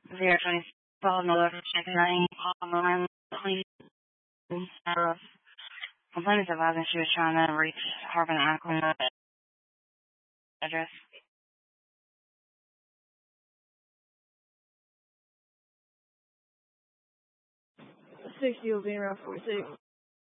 020 another checking line on complainants advising she was trying to reach Harbin Akron address. 60 will be around 46.